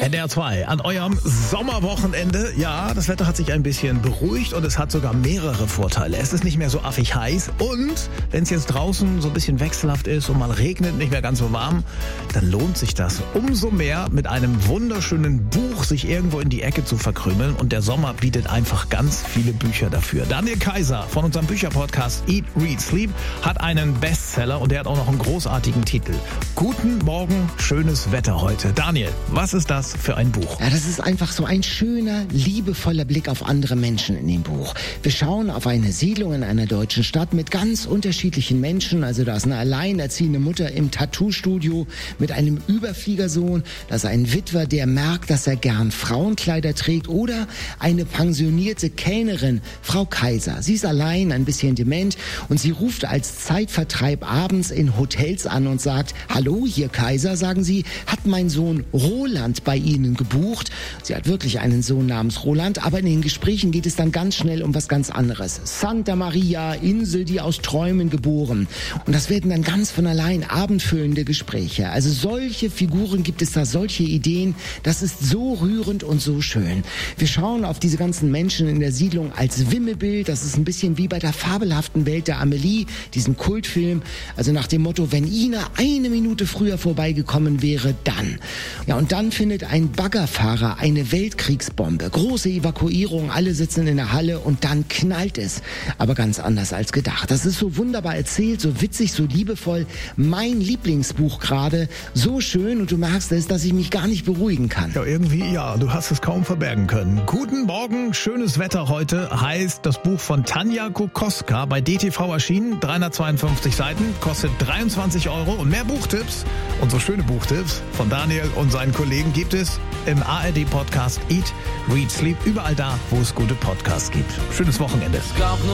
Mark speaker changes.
Speaker 1: NDR 2 an eurem Sommerwochenende. Ja, das Wetter hat sich ein bisschen beruhigt und es hat sogar mehrere Vorteile. Es ist nicht mehr so affig heiß und wenn es jetzt draußen so ein bisschen wechselhaft ist und mal regnet, nicht mehr ganz so warm, dann lohnt sich das umso mehr, mit einem wunderschönen Buch sich irgendwo in die Ecke zu verkrümeln, und der Sommer bietet einfach ganz viele Bücher dafür. Daniel Kaiser von unserem Bücherpodcast Eat, Read, Sleep hat einen Bestseller und der hat auch noch einen großartigen Titel. Guten Morgen, schönes Wetter heute. Daniel, was ist das für ein Buch?
Speaker 2: Ja, das ist einfach so ein schöner, liebevoller Blick auf andere Menschen in dem Buch. Wir schauen auf eine Siedlung in einer deutschen Stadt mit ganz unterschiedlichen Menschen. Also da ist eine alleinerziehende Mutter im Tattoo-Studio mit einem Überfliegersohn. Da ist ein Witwer, der merkt, dass er gern Frauenkleider trägt. Oder eine pensionierte Kellnerin, Frau Kaiser. Sie ist allein, ein bisschen dement, und sie ruft als Zeitvertreib abends in Hotels an und sagt: Hallo, hier Kaiser, sagen sie, hat mein Sohn Roland bei Ihnen gebucht? Sie hat wirklich einen Sohn namens Roland, aber in den Gesprächen geht es dann ganz schnell um was ganz anderes. Santa Maria, Insel, die aus Träumen geboren. Und das werden dann ganz von allein abendfüllende Gespräche. Also solche Figuren gibt es da, solche Ideen. Das ist so rührend und so schön. Wir schauen auf diese ganzen Menschen in der Siedlung als Wimmelbild. Das ist ein bisschen wie bei der fabelhaften Welt der Amelie, diesem Kultfilm. Also nach dem Motto, wenn Ina eine Minute früher vorbeigekommen wäre, dann. Ja, und dann findet ein Baggerfahrer eine Weltkriegsbombe. Große Evakuierung, alle sitzen in der Halle und dann knallt es. Aber ganz anders als gedacht. Das ist so wunderbar erzählt, so witzig, so liebevoll. Mein Lieblingsbuch gerade. So schön, und du merkst es, dass ich mich gar nicht beruhigen kann.
Speaker 1: Ja, irgendwie ja, du hast es kaum verbergen können. Guten Morgen, schönes Wetter heute heißt das Buch von Tanja Kokoska, bei DTV erschienen, 352 Seiten, kostet 23 € und mehr Buchtipps und so schöne Buchtipps von Daniel und seinen Kollegen gibt es im ARD-Podcast Eat, Read, Sleep, überall da, wo es gute Podcasts gibt. Schönes Wochenende.